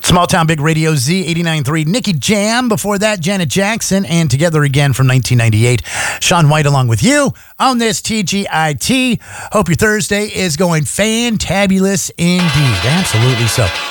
Small Town Big Radio Z 89.3. Nicky Jam. Before that, Janet Jackson. And Together Again from 1998. Sean White along with you on this TGIT. Hope your Thursday is going fantabulous indeed. Absolutely so.